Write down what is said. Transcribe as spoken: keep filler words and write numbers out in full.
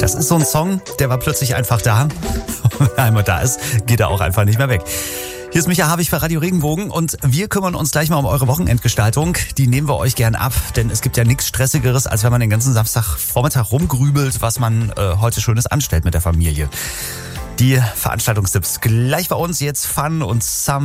Das ist so ein Song, der war plötzlich einfach da. Und wenn er einmal da ist, geht er auch einfach nicht mehr weg. Hier ist Micha Havig für Radio Regenbogen und wir kümmern uns gleich mal um eure Wochenendgestaltung. Die nehmen wir euch gern ab, denn es gibt ja nichts Stressigeres, als wenn man den ganzen Samstagvormittag rumgrübelt, was man äh, heute Schönes anstellt mit der Familie. Die Veranstaltungstipps gleich bei uns, jetzt Fun und Sam.